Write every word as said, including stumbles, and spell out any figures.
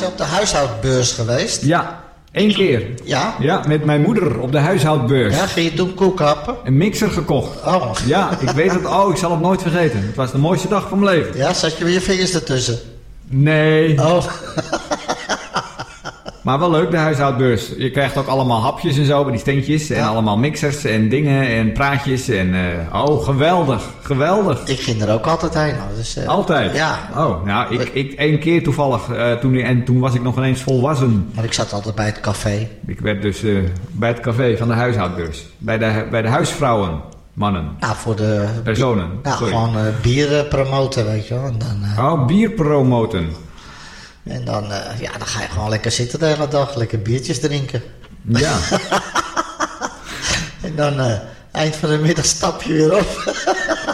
op de huishoudbeurs geweest? Ja, één keer. Ja? Ja, met mijn moeder op de huishoudbeurs. Ja, ging je toen koek happen? Een mixer gekocht. Oh. Ja, ik weet het. Oh, ik zal het nooit vergeten. Het was de mooiste dag van mijn leven. Ja, zat je met je vingers ertussen? Nee. Oh. Maar wel leuk, de huishoudbeurs. Je krijgt ook allemaal hapjes en zo bij die steentjes. En Ja. allemaal mixers en dingen en praatjes. En, uh, oh, geweldig. Geweldig. Ik ging er ook altijd heen. Dus, uh, Altijd? Ja. Oh, nou, ik, ik één keer toevallig. Uh, toen, en toen was ik nog ineens volwassen. Maar ik zat altijd bij het café. Ik werd dus uh, bij het café van de huishoudbeurs. Bij de, bij de huisvrouwen. Mannen. Nou, voor de... Personen. Ja, Sorry. gewoon uh, bier uh, promoten, weet je wel. En dan, uh, Oh, bier promoten. en dan, uh, ja, dan ga je gewoon lekker zitten de hele dag. Lekker biertjes drinken. Ja. En dan, uh, eind van de middag stap je weer op.